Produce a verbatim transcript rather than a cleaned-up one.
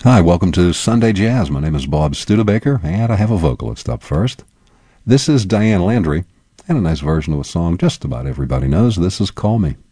Hi, welcome to Sunday Jazz. My name is Bob Studebaker, and I have a vocalist up first. This is Diane Landry, and a nice version of a song just about everybody knows. This is Call Me.